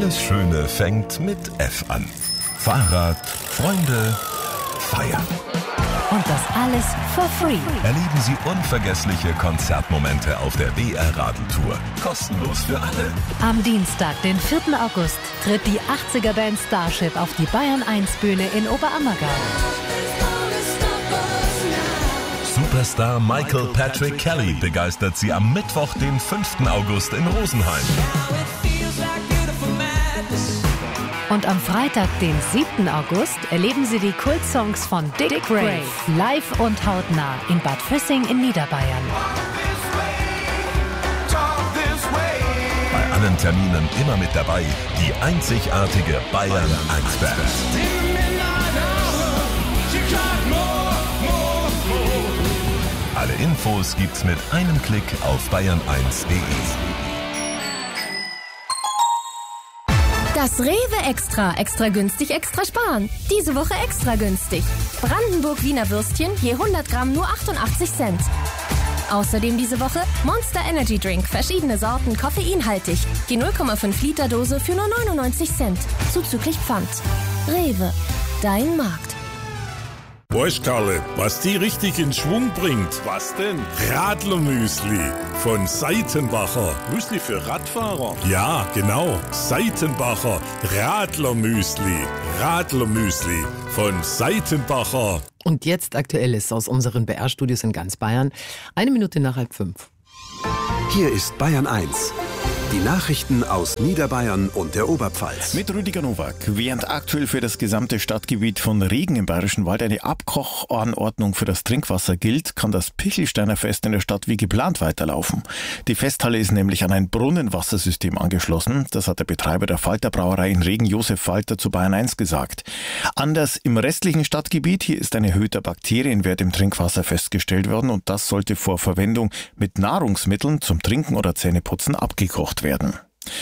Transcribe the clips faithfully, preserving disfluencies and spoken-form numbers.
Alles Schöne fängt mit F an. Fahrrad, Freunde, Feiern. Und das alles for free. Erleben Sie unvergessliche Konzertmomente auf der B R-Radeltour. Kostenlos für alle. Am Dienstag, den vierten August, tritt die achtziger-Band Starship auf die Bayern eins Bühne in Oberammergau. Superstar Michael Patrick Kelly begeistert Sie am Mittwoch, den fünften August in Rosenheim. Und am Freitag, den siebten August, erleben Sie die Kultsongs von Dick Grave live und hautnah in Bad Füssing in Niederbayern. Bei allen Terminen immer mit dabei die einzigartige Bayern eins Band. Alle Infos gibt's mit einem Klick auf bayern eins punkt de. Das Rewe Extra. Extra günstig, extra sparen. Diese Woche extra günstig. Brandenburg Wiener Würstchen je hundert Gramm nur achtundachtzig Cent. Außerdem diese Woche Monster Energy Drink. Verschiedene Sorten, koffeinhaltig. Die null Komma fünf Liter Dose für nur neunundneunzig Cent. Zuzüglich Pfand. Rewe. Dein Markt. Weißt Karle, was die richtig in Schwung bringt? Was denn? Radlermüsli von Seitenbacher. Müsli für Radfahrer? Ja, genau. Seitenbacher Radlermüsli. Radlermüsli von Seitenbacher. Und jetzt Aktuelles aus unseren B R-Studios in ganz Bayern. Eine Minute nach halb fünf. Hier ist Bayern eins. Die Nachrichten aus Niederbayern und der Oberpfalz. Mit Rüdiger Nowak. Während aktuell für das gesamte Stadtgebiet von Regen im Bayerischen Wald eine Abkochanordnung für das Trinkwasser gilt, kann das Pichelsteiner Fest in der Stadt wie geplant weiterlaufen. Die Festhalle ist nämlich an ein Brunnenwassersystem angeschlossen. Das hat der Betreiber der Falter Brauerei in Regen, Josef Falter, zu Bayern eins gesagt. Anders im restlichen Stadtgebiet, hier ist ein erhöhter Bakterienwert im Trinkwasser festgestellt worden und das sollte vor Verwendung mit Nahrungsmitteln zum Trinken oder Zähneputzen abgekocht werden.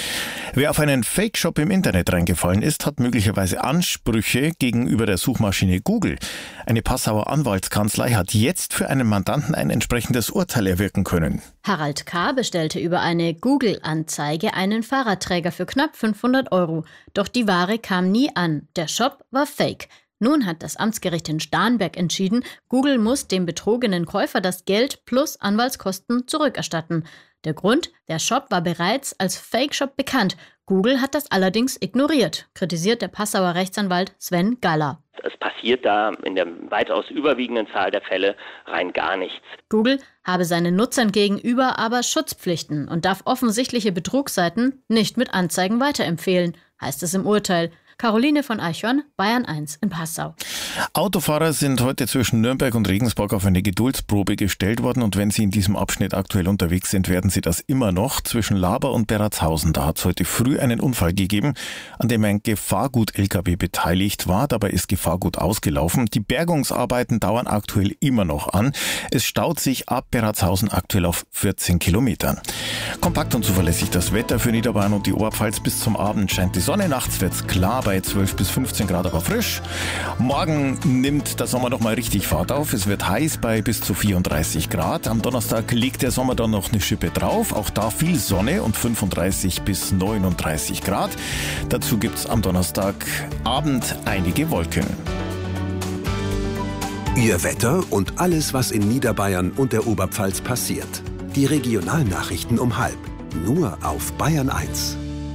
Wer auf einen Fake-Shop im Internet reingefallen ist, hat möglicherweise Ansprüche gegenüber der Suchmaschine Google. Eine Passauer Anwaltskanzlei hat jetzt für einen Mandanten ein entsprechendes Urteil erwirken können. Harald K. bestellte über eine Google-Anzeige einen Fahrradträger für knapp fünfhundert Euro. Doch die Ware kam nie an. Der Shop war fake. Nun hat das Amtsgericht in Starnberg entschieden, Google muss dem betrogenen Käufer das Geld plus Anwaltskosten zurückerstatten. Der Grund? Der Shop war bereits als Fake-Shop bekannt. Google hat das allerdings ignoriert, kritisiert der Passauer Rechtsanwalt Sven Galler. Es passiert da in der weitaus überwiegenden Zahl der Fälle rein gar nichts. Google habe seinen Nutzern gegenüber aber Schutzpflichten und darf offensichtliche Betrugsseiten nicht mit Anzeigen weiterempfehlen, heißt es im Urteil. Caroline von Eichhorn, Bayern eins in Passau. Autofahrer sind heute zwischen Nürnberg und Regensburg auf eine Geduldsprobe gestellt worden und wenn sie in diesem Abschnitt aktuell unterwegs sind, werden sie das immer noch. Zwischen Laber und Beratshausen, da hat es heute früh einen Unfall gegeben, an dem ein Gefahrgut-L K W beteiligt war. Dabei ist Gefahrgut ausgelaufen. Die Bergungsarbeiten dauern aktuell immer noch an. Es staut sich ab Beratshausen aktuell auf vierzehn Kilometern. Kompakt und zuverlässig das Wetter für Niederbayern und die Oberpfalz. Bis zum Abend scheint die Sonne, nachts wird's klar bei zwölf bis fünfzehn Grad, aber frisch. Morgen nimmt der Sommer noch mal richtig Fahrt auf. Es wird heiß bei bis zu vierunddreißig Grad. Am Donnerstag legt der Sommer dann noch eine Schippe drauf. Auch da viel Sonne und fünfunddreißig bis neununddreißig Grad. Dazu gibt's am Donnerstagabend einige Wolken. Ihr Wetter und alles, was in Niederbayern und der Oberpfalz passiert. Die Regionalnachrichten um halb. Nur auf Bayern eins.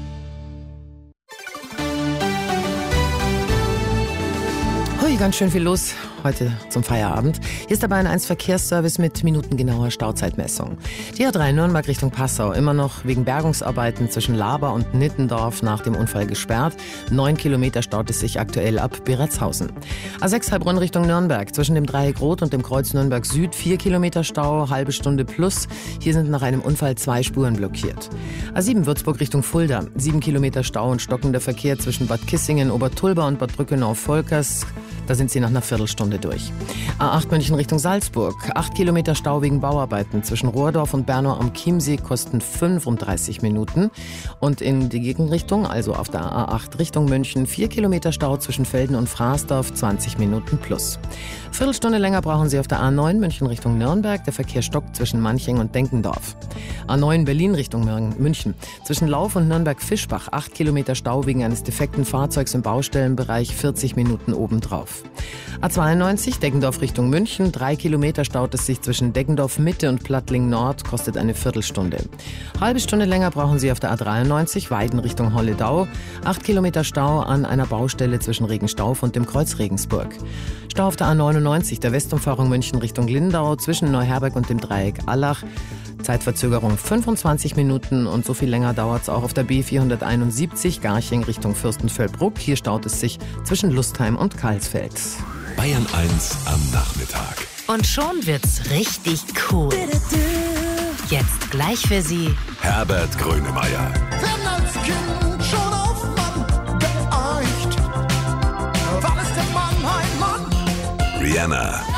Hui, ganz schön viel los heute zum Feierabend. Hier ist der Bayern eins Verkehrsservice mit minutengenauer Stauzeitmessung. Die A drei Nürnberg Richtung Passau immer noch wegen Bergungsarbeiten zwischen Laber und Nittendorf nach dem Unfall gesperrt. Neun Kilometer staut es sich aktuell ab Beratshausen. A sechs Heilbronn Richtung Nürnberg zwischen dem Dreieck Rot und dem Kreuz Nürnberg Süd vier Kilometer Stau, halbe Stunde plus. Hier sind nach einem Unfall zwei Spuren blockiert. A sieben Würzburg Richtung Fulda sieben Kilometer Stau und stockender Verkehr zwischen Bad Kissingen, Obertulba und Bad Brückenau-Volkers. Da sind Sie nach einer Viertelstunde durch. A acht München Richtung Salzburg. acht Kilometer Stau wegen Bauarbeiten. Zwischen Rohrdorf und Bernau am Chiemsee kosten fünfunddreißig Minuten. Und in die Gegenrichtung, also auf der A acht Richtung München, vier Kilometer Stau zwischen Velden und Fraßdorf, zwanzig Minuten plus. Viertelstunde länger brauchen Sie auf der A neun München Richtung Nürnberg. Der Verkehr stockt zwischen Manching und Denkendorf. A neun Berlin Richtung München. Zwischen Lauf und Nürnberg-Fischbach, acht Kilometer Stau wegen eines defekten Fahrzeugs im Baustellenbereich, vierzig Minuten obendrauf. A zweiundneunzig Deggendorf Richtung München, drei Kilometer staut es sich zwischen Deggendorf Mitte und Plattling Nord, kostet eine Viertelstunde. Halbe Stunde länger brauchen Sie auf der A dreiundneunzig Weiden Richtung Holledau, acht Kilometer Stau an einer Baustelle zwischen Regenstauf und dem Kreuz Regensburg. Stau auf der A neunundneunzig, der Westumfahrung München Richtung Lindau, zwischen Neuherberg und dem Dreieck Allach. Zeitverzögerung fünfundzwanzig Minuten und so viel länger dauert es auch auf der B vierhunderteinundsiebzig Garching Richtung Fürstenfeldbruck. Hier staut es sich zwischen Lustheim und Karlsfeld. Bayern eins am Nachmittag. Und schon wird's richtig cool. Jetzt gleich für Sie Herbert Grönemeyer. Wenn als Kind schon auf Mann geeicht, wann ist der Mann ein Mann? Rihanna.